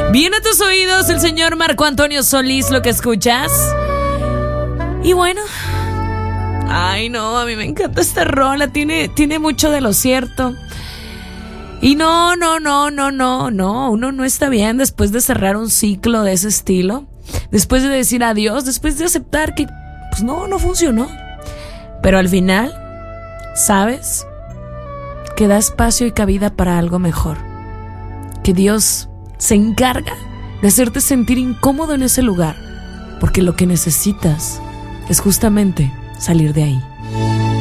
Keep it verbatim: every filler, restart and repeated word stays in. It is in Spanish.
Viene a tus oídos el señor Marco Antonio Solís, lo que escuchas. Y bueno, ay no, a mí me encanta esta rola, tiene, tiene mucho de lo cierto. Y no, no, no, no, no, no, uno no está bien después de cerrar un ciclo de ese estilo, después de decir adiós, después de aceptar que pues no, no funcionó. Pero al final, ¿sabes? Que da espacio y cabida para algo mejor. Que Dios se encarga de hacerte sentir incómodo en ese lugar, porque lo que necesitas es justamente salir de ahí.